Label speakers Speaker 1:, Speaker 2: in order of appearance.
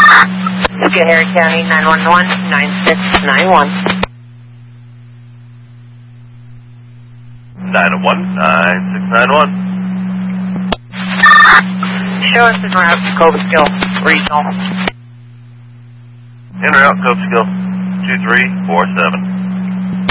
Speaker 1: Schoharie County 911-9691.
Speaker 2: 901-9691.
Speaker 1: Show us en route to Cobleskill Regional.
Speaker 2: En route, Cobleskill 2347.